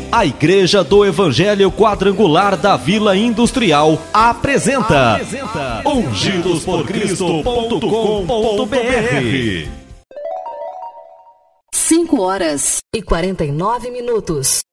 A Igreja do Evangelho Quadrangular da Vila Industrial apresenta ungidosporcristo.com.br. 5 horas e 49 minutos.